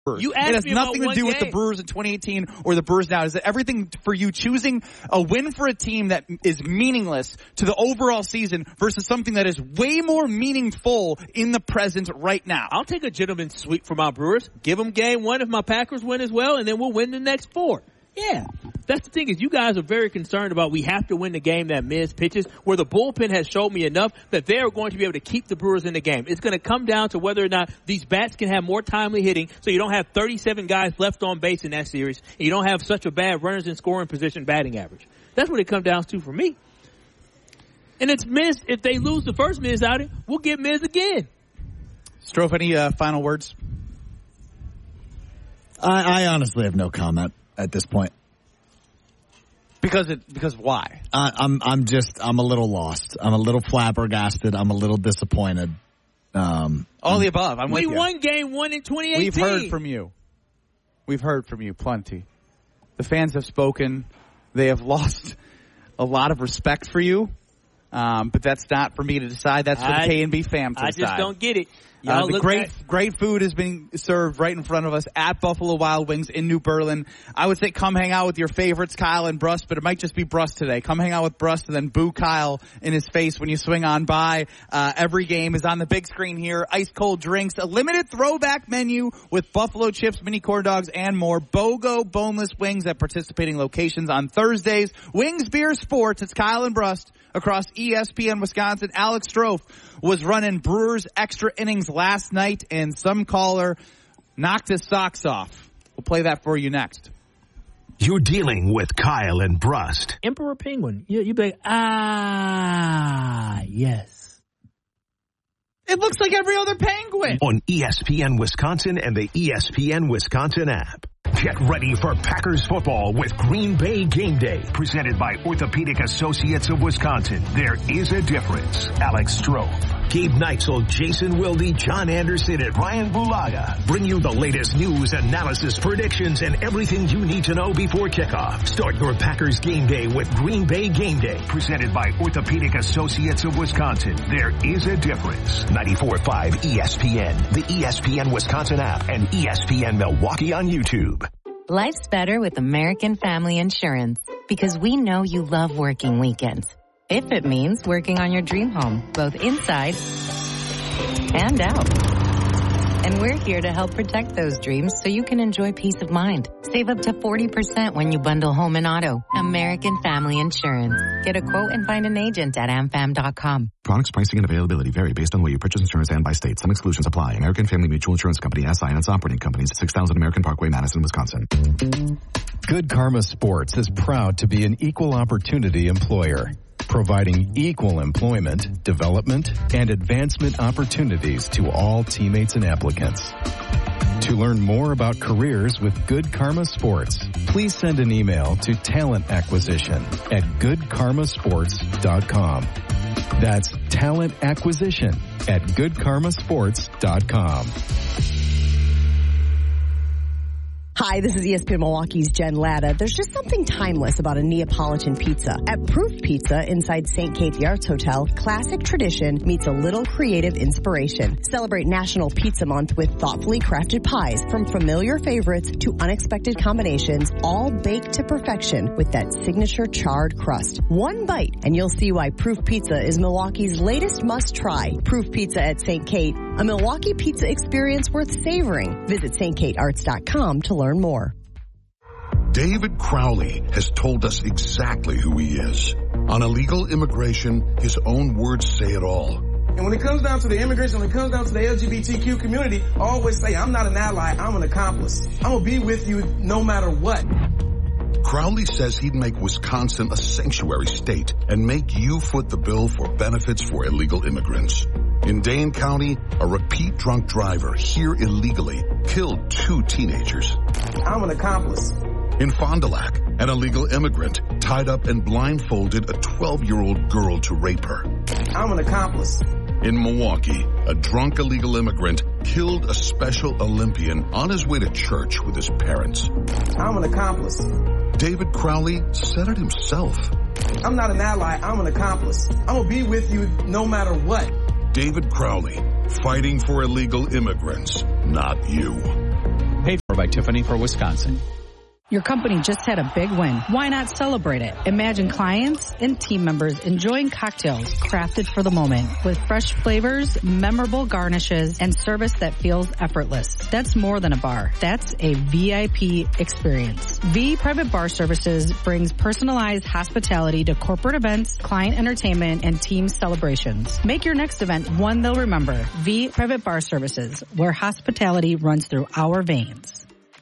You it has nothing to do with the Brewers in 2018 or the Brewers now. Is that everything for you choosing a win for a team that is meaningless to the overall season versus something that is way more meaningful in the present right now? I'll take a gentleman's sweep for my Brewers. Give them game one if my Packers win as well, and then we'll win the next 4. Yeah. That's the thing is you guys are very concerned about we have to win the game that Miz pitches, where the bullpen has showed me enough that they are going to be able to keep the Brewers in the game. It's going to come down to whether or not these bats can have more timely hitting so you don't have 37 guys left on base in that series and you don't have such a bad runners in scoring position batting average. That's what it comes down to for me. And it's Miz. If they lose the first Miz outing, we'll get Miz again. Strofe, any final words? I honestly have no comment at this point. Because why? I'm a little lost. I'm a little flabbergasted. I'm a little disappointed. All the above. We won game 1 in 2018. We've heard from you. We've heard from you plenty. The fans have spoken. They have lost a lot of respect for you. But that's not for me to decide. That's for the K&B fam to decide. I just don't get it. The great food is being served right in front of us at Buffalo Wild Wings in New Berlin. I would say come hang out with your favorites, Kyle and Brust, but it might just be Brust today. Come hang out with Brust and then boo Kyle in his face when you swing on by. Every game is on the big screen here. Ice cold drinks, a limited throwback menu with buffalo chips, mini corn dogs, and more. BOGO boneless wings at participating locations on Thursdays. Wings, beer, sports. It's Kyle and Brust across ESPN Wisconsin. Alex Strofe was running Brewers extra innings last night, and some caller knocked his socks off. We'll play that for you next. You're dealing with Kyle and Brust. Emperor Penguin. You'd be like, yes. It looks like every other penguin. On ESPN Wisconsin and the ESPN Wisconsin app. Get ready for Packers football with Green Bay Game Day, presented by Orthopedic Associates of Wisconsin. There is a difference. Alex Strofe, Gabe Neitzel, Jason Wilde, John Anderson, and Ryan Bulaga bring you the latest news, analysis, predictions, and everything you need to know before kickoff. Start your Packers Game Day with Green Bay Game Day, presented by Orthopedic Associates of Wisconsin. There is a difference. 94.5 ESPN, the ESPN Wisconsin app, and ESPN Milwaukee on YouTube. Life's better with American Family Insurance because we know you love working weekends. If it means working on your dream home, both inside and out. And we're here to help protect those dreams so you can enjoy peace of mind. Save up to 40% when you bundle home and auto. American Family Insurance. Get a quote and find an agent at amfam.com. Products, pricing, and availability vary based on where you purchase insurance and by state. Some exclusions apply. American Family Mutual Insurance Company, SI, and its operating companies, 6000 American Parkway, Madison, Wisconsin. Good Karma Sports is proud to be an equal opportunity employer, providing equal employment, development, and advancement opportunities to all teammates and applicants. To learn more about careers with Good Karma Sports, please send an email to talentacquisition@goodkarmasports.com. That's talentacquisition@goodkarmasports.com. Hi, this is ESPN Milwaukee's Jen Latta. There's just something timeless about a Neapolitan pizza. At Proof Pizza inside St. Kate the Arts Hotel, classic tradition meets a little creative inspiration. Celebrate National Pizza Month with thoughtfully crafted pies, from familiar favorites to unexpected combinations, all baked to perfection with that signature charred crust. One bite and you'll see why Proof Pizza is Milwaukee's latest must-try. Proof Pizza at St. Kate, a Milwaukee pizza experience worth savoring. Visit stkatearts.com to learn more. David Crowley has told us exactly who he is. On illegal immigration, his own words say it all. And when it comes down to the immigration, when it comes down to the LGBTQ community, I always say, I'm not an ally, I'm an accomplice. I'm going to be with you no matter what. Crowley says he'd make Wisconsin a sanctuary state and make you foot the bill for benefits for illegal immigrants. In Dane County, a repeat drunk driver here illegally killed 2 teenagers. I'm an accomplice. In Fond du Lac, an illegal immigrant tied up and blindfolded a 12-year-old girl to rape her. I'm an accomplice. In Milwaukee, a drunk illegal immigrant killed a Special Olympian on his way to church with his parents. I'm an accomplice. David Crowley said it himself. I'm not an ally, I'm an accomplice. I'm going to be with you no matter what. David Crowley, fighting for illegal immigrants, not you. Paid for by Tiffany for Wisconsin. Your company just had a big win. Why not celebrate it? Imagine clients and team members enjoying cocktails crafted for the moment with fresh flavors, memorable garnishes, and service that feels effortless. That's more than a bar. That's a VIP experience. V Private Bar Services brings personalized hospitality to corporate events, client entertainment, and team celebrations. Make your next event one they'll remember. V Private Bar Services, where hospitality runs through our veins.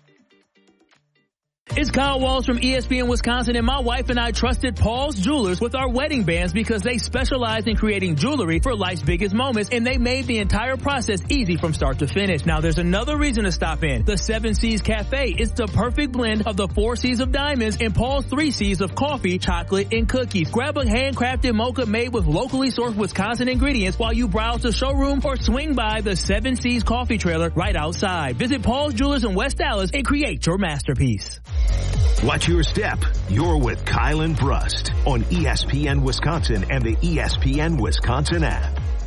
It's Kyle Walls from ESPN Wisconsin, and my wife and I trusted Paul's Jewelers with our wedding bands because they specialize in creating jewelry for life's biggest moments, and they made the entire process easy from start to finish. Now, there's another reason to stop in. The 7 C's Cafe. It's the perfect blend of the 4 C's of diamonds and Paul's 3 C's of coffee, chocolate, and cookies. Grab a handcrafted mocha made with locally sourced Wisconsin ingredients while you browse the showroom or swing by the 7 C's coffee trailer right outside. Visit Paul's Jewelers in West Dallas and create your masterpiece. Watch your step. You're with Kyle and Brust on ESPN Wisconsin and the ESPN Wisconsin app.